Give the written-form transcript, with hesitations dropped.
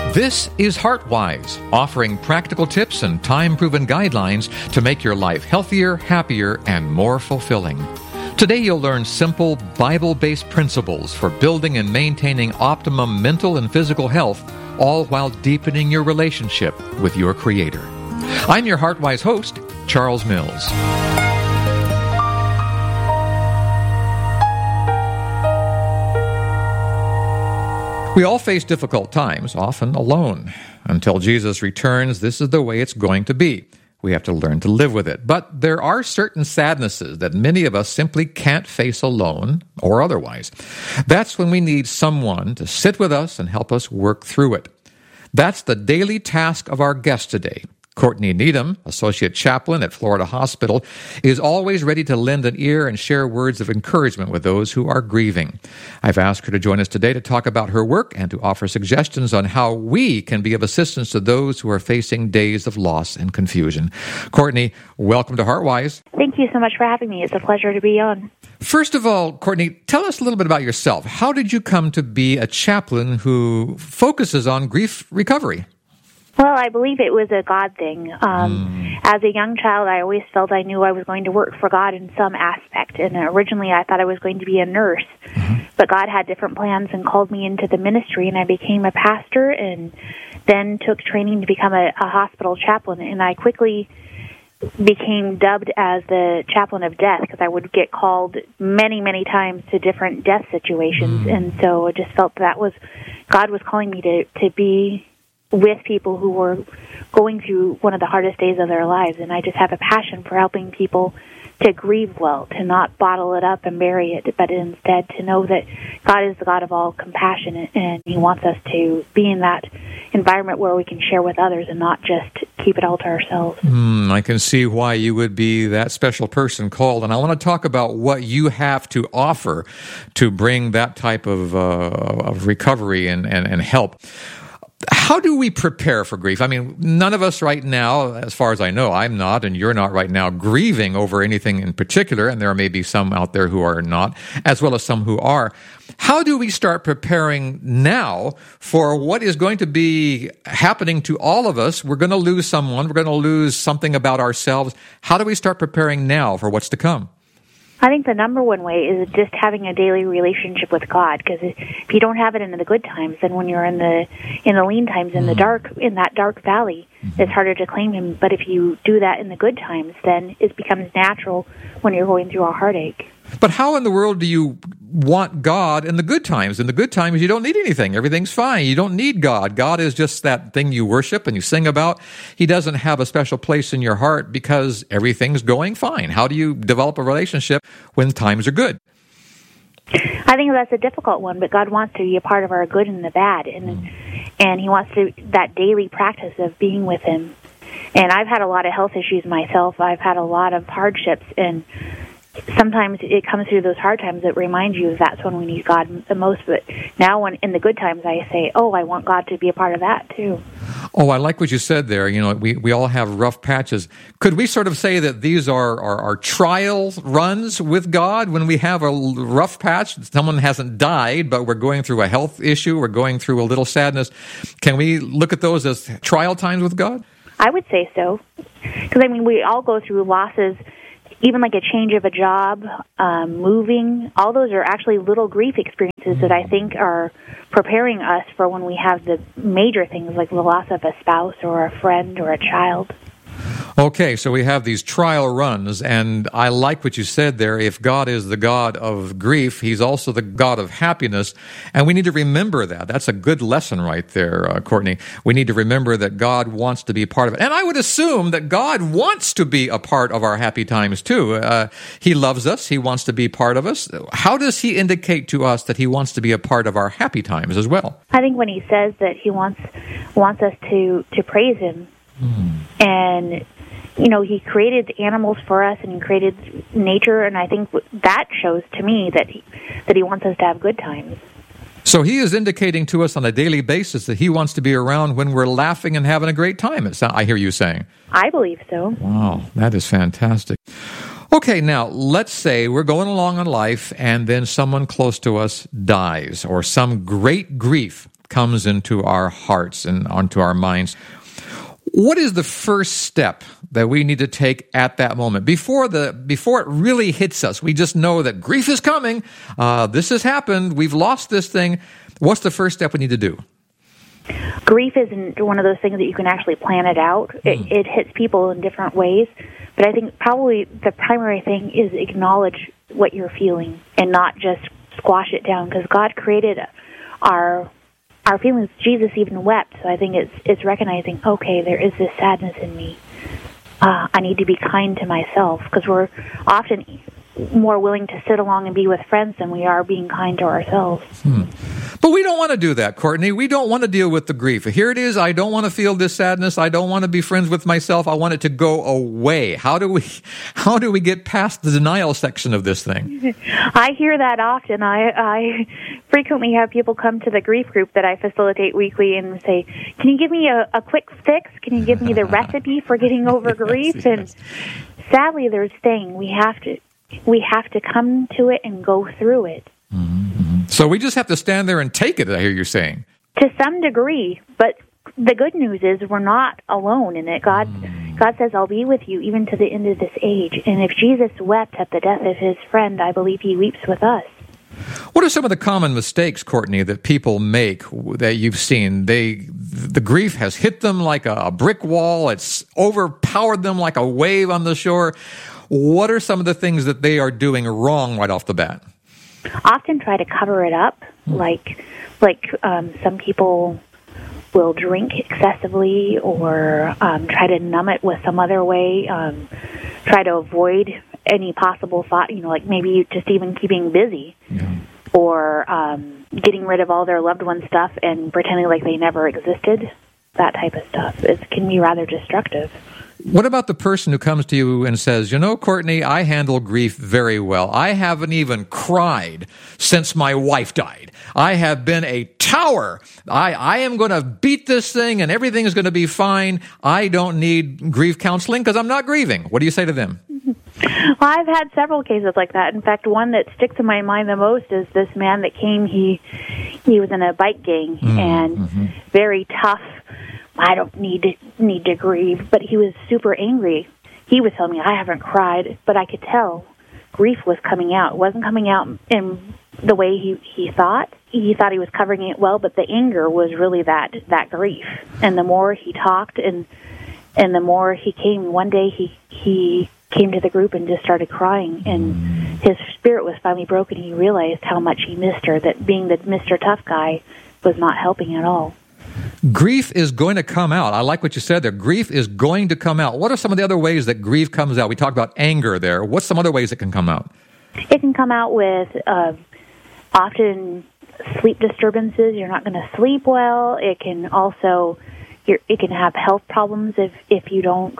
This is HeartWise, offering practical tips and time-proven guidelines to make your life healthier, happier, and more fulfilling. Today you'll learn simple, Bible-based principles for building and maintaining optimum mental and physical health, all while deepening your relationship with your Creator. I'm your HeartWise host, Charles Mills. We all face difficult times, often alone. Until Jesus returns, this is the way it's going to be. We have to learn to live with it. But there are certain sadnesses that many of us simply can't face alone or otherwise. That's when we need someone to sit with us and help us work through it. That's the daily task of our guest today. Courtney Needham, Associate Chaplain at Florida Hospital, is always ready to lend an ear and share words of encouragement with those who are grieving. I've asked her to join us today to talk about her work and to offer suggestions on how we can be of assistance to those who are facing days of loss and confusion. Courtney, welcome to HeartWise. Thank you so much for having me. It's a pleasure to be on. First of all, Courtney, tell us a little bit about yourself. How did you come to be a chaplain who focuses on grief recovery? Well, I believe it was a God thing. As a young child, I always felt I knew I was going to work for God in some aspect. And originally, I thought I was going to be a nurse. But God had different plans and called me into the ministry, and I became a pastor and then took training to become a hospital chaplain. And I quickly became dubbed as the chaplain of death because I would get called many, many times to different death situations. And so I just felt that was God was calling me to be with people who were going through one of the hardest days of their lives. And I just have a passion for helping people to grieve well, to not bottle it up and bury it, but instead to know that God is the God of all compassion, and He wants us to be in that environment where we can share with others and not just keep it all to ourselves. I can see why you would be that special person called, and I want to talk about what you have to offer to bring that type of recovery and help. How do we prepare for grief? I mean, none of us right now, as far as I know, I'm not, and you're not right now, grieving over anything in particular, and there may be some out there who are not, as well as some who are. How do we start preparing now for what is going to be happening to all of us? We're going to lose someone. We're going to lose something about ourselves. How do we start preparing now for what's to come? I think the number one way is just having a daily relationship with God, because if you don't have it in the good times, then when you're in the lean times, in that dark valley, it's harder to claim Him. But if you do that in the good times, then it becomes natural when you're going through a heartache. But how in the world do you want God in the good times? In the good times, you don't need anything. Everything's fine. You don't need God. God is just that thing you worship and you sing about. He doesn't have a special place in your heart because everything's going fine. How do you develop a relationship when times are good? I think that's a difficult one, but God wants to be a part of our good and the bad, and He wants that daily practice of being with Him. And I've had a lot of health issues myself. I've had a lot of hardships, and sometimes it comes through those hard times that remind you that's when we need God the most. But now when in the good times, I say, I want God to be a part of that too. Oh, I like what you said there. You know, we all have rough patches. Could we sort of say that these are trial runs with God when we have a rough patch? Someone hasn't died, but we're going through a health issue. We're going through a little sadness. Can we look at those as trial times with God? I would say so. Because, we all go through losses. Even like a change of a job, moving, all those are actually little grief experiences that I think are preparing us for when we have the major things like the loss of a spouse or a friend or a child. Okay, so we have these trial runs, and I like what you said there. If God is the God of grief, He's also the God of happiness, and we need to remember that. That's a good lesson right there, Courtney. We need to remember that God wants to be a part of it. And I would assume that God wants to be a part of our happy times, too. He loves us. He wants to be part of us. How does He indicate to us that He wants to be a part of our happy times as well? I think when He says that He wants us to praise Him, and He created animals for us, and He created nature, and I think that shows to me that He wants us to have good times. So He is indicating to us on a daily basis that He wants to be around when we're laughing and having a great time. I hear you saying. I believe so. Wow, that is fantastic. Okay, now, let's say we're going along in life and then someone close to us dies or some great grief comes into our hearts and onto our minds, what is the first step that we need to take at that moment before it really hits us? We just know that grief is coming. This has happened. We've lost this thing. What's the first step we need to do? Grief isn't one of those things that you can actually plan it out. It hits people in different ways. But I think probably the primary thing is acknowledge what you're feeling and not just squash it down, because God created our feelings. Jesus even wept. So I think it's recognizing, okay, there is this sadness in me. I need to be kind to myself, because we're often more willing to sit along and be with friends than we are being kind to ourselves. But we don't want to do that, Courtney. We don't want to deal with the grief. Here it is. I don't want to feel this sadness. I don't want to be friends with myself. I want it to go away. How do we get past the denial section of this thing? I hear that often. I frequently have people come to the grief group that I facilitate weekly and say, can you give me a quick fix? Can you give me the recipe for getting over grief? Yes. And sadly, there's saying we have to come to it and go through it. Mm-hmm. So we just have to stand there and take it, I hear you saying. To some degree, but the good news is we're not alone in it. God says, I'll be with you even to the end of this age. And if Jesus wept at the death of his friend, I believe he weeps with us. What are some of the common mistakes, Courtney, that people make that you've seen? The grief has hit them like a brick wall. It's overpowered them like a wave on the shore. What are some of the things that they are doing wrong right off the bat? Often try to cover it up, like some people will drink excessively or try to numb it with some other way, try to avoid any possible thought, like maybe just even keeping busy, or getting rid of all their loved one stuff and pretending like they never existed. That type of stuff can be rather destructive. What about the person who comes to you and says, Courtney, I handle grief very well. I haven't even cried since my wife died. I have been a tower. I am going to beat this thing and everything is going to be fine. I don't need grief counseling because I'm not grieving. What do you say to them? Well, I've had several cases like that. In fact, one that sticks in my mind the most is this man that came. He was in a bike gang and very tough. I don't need to grieve, but he was super angry. He was telling me, I haven't cried, but I could tell grief was coming out. It wasn't coming out in the way he thought. He thought he was covering it well, but the anger was really that grief. And the more he talked and the more he came, one day he came to the group and just started crying, and his spirit was finally broken. He realized how much he missed her, that being the Mr. Tough guy was not helping at all. Grief is going to come out. I like what you said there. Grief is going to come out. What are some of the other ways that grief comes out? We talked about anger there. What's some other ways it can come out? It can come out with often sleep disturbances. You're not going to sleep well. It can also it can have health problems if you don't